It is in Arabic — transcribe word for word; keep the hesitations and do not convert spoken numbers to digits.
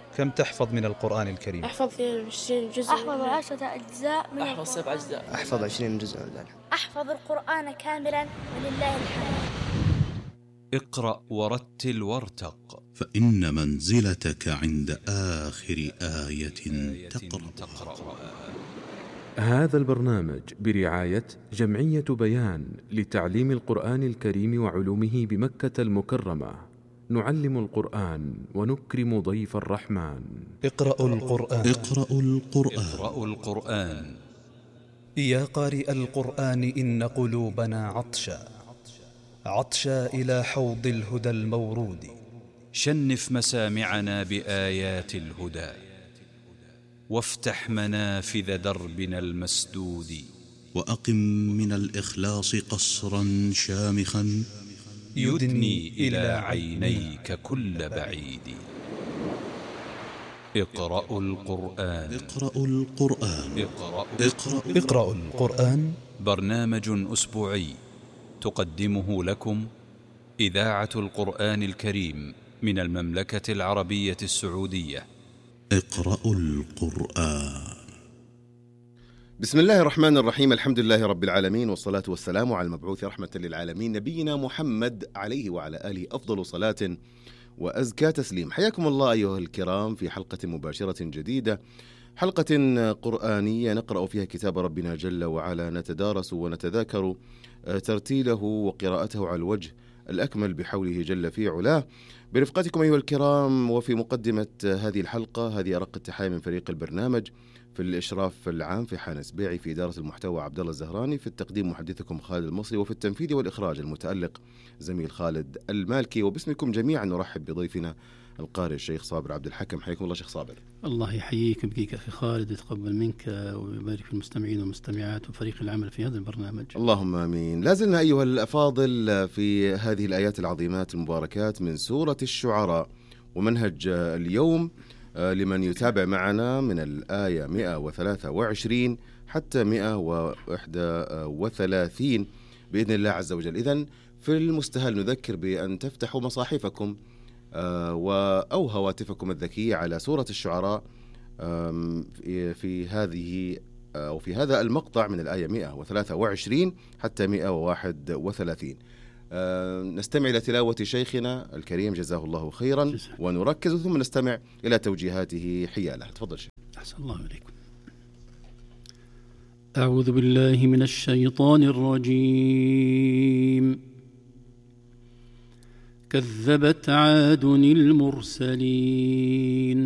كم تحفظ من القرآن الكريم؟ أحفظ عشرين جزء. أحفظ عشرة أجزاء من أحفظ سبع أجزاء. أحفظ عشرين جزء. أحفظ القرآن كاملا ولله الحمد. اقرأ ورتل وارتق، فإن منزلتك عند آخر آية تقرأ. هذا البرنامج برعاية جمعية بيان لتعليم القرآن الكريم وعلومه بمكة المكرمة. نعلم القرآن ونكرم ضيف الرحمن. اقرأوا القرآن. اقرأوا القرآن. اقرأوا القرآن. يا قارئ القرآن إن قلوبنا عطشا عطشا إلى حوض الهدى المورود. شنف مسامعنا بآيات الهدى، وافتح منافذ دربنا المسدود. وأقم من الإخلاص قصرا شامخا يدني إلى عينيك كل بعيد. اقرأوا القرآن. اقرأوا القرآن. اقرأوا, اقرأوا, اقرأوا القرآن. برنامج أسبوعي تقدمه لكم إذاعة القرآن الكريم من المملكة العربية السعودية. اقرأوا القرآن. بسم الله الرحمن الرحيم. الحمد لله رب العالمين، والصلاة والسلام على المبعوث رحمة للعالمين نبينا محمد عليه وعلى آله أفضل صلاة وأزكى تسليم. حياكم الله أيها الكرام في حلقة مباشرة جديدة، حلقة قرآنية نقرأ فيها كتاب ربنا جل وعلا، نتدارس ونتذاكر ترتيله وقراءته على الوجه الأكمل بحوله جل في علاه. برفقتكم أيها الكرام، وفي مقدمة هذه الحلقة هذه أرق التحايا من فريق البرنامج، في الإشراف العام في حان سبيعي، في إدارة المحتوى عبد الله الزهراني، في التقديم محدثكم خالد المصري، وفي التنفيذ والإخراج المتألق زميل خالد المالكي. وباسمكم جميعا نرحب بضيفنا القارئ الشيخ صابر عبد الحكم. حياكم الله شيخ صابر. الله يحييك ويبقيك أخي خالد، يتقبل منك ويبارك في المستمعين والمستمعات وفريق العمل في هذا البرنامج. اللهم آمين. لازلنا أيها الأفاضل في هذه الآيات العظيمات المباركات من سورة الشعراء، ومنهج اليوم لمن يتابع معنا من الآية مئة وثلاثة وعشرين حتى مئة وواحد وثلاثين بإذن الله عز وجل. إذن في المستهل نذكر بأن تفتحوا مصاحفكم أو هواتفكم الذكية على سورة الشعراء في هذه أو في هذا المقطع من الآية مئة وثلاثة وعشرين حتى مئة وواحد وثلاثين. نستمع إلى تلاوة شيخنا الكريم جزاه الله خيرا، ونركز ثم نستمع إلى توجيهاته حياله. تفضل شيخ. أحسن الله إليكم. أعوذ بالله من الشيطان الرجيم. كذبت عاد المرسلين